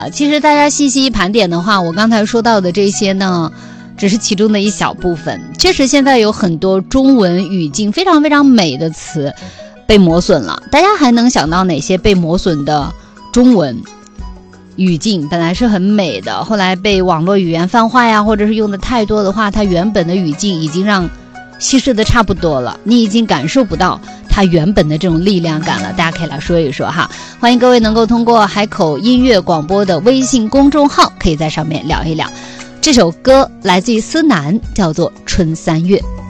其实大家细细盘点的话，我刚才说到的这些呢，只是其中的一小部分。确实现在有很多中文语境非常非常美的词被磨损了，大家还能想到哪些被磨损的中文语境本来是很美的，后来被网络语言泛化呀，或者是用的太多的话，它原本的语境已经让稀释的差不多了，你已经感受不到它原本的这种力量感了。大家可以来说一说哈，欢迎各位能够通过海口音乐广播的微信公众号，可以在上面聊一聊。这首歌来自于思南，叫做《春三月》。